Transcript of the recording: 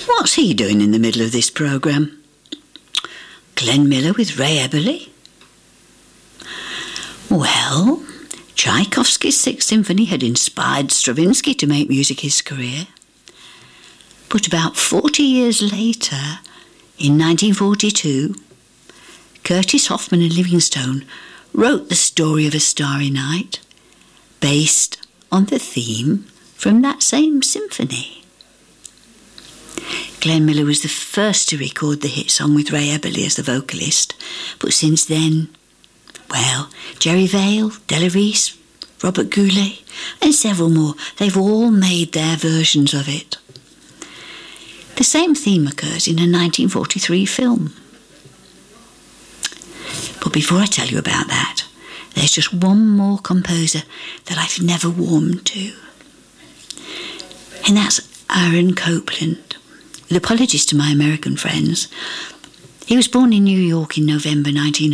What's he doing in the middle of this programme? Glenn Miller with Ray Eberle? Well, Tchaikovsky's Sixth Symphony had inspired Stravinsky to make music his career. But about 40 years later, in 1942, Curtis Hoffman and Livingstone wrote the story of A Starry Night, based on the theme from that same symphony. Glenn Miller was the first to record the hit song with Ray Eberle as the vocalist, but since then, well, Jerry Vale, Della Reese, Robert Goulet, and several more, they've all made their versions of it. The same theme occurs in a 1943 film. But before I tell you about that, there's just one more composer that I've never warmed to. And that's Aaron Copland. With apologies to my American friends, he was born in New York in November 1900.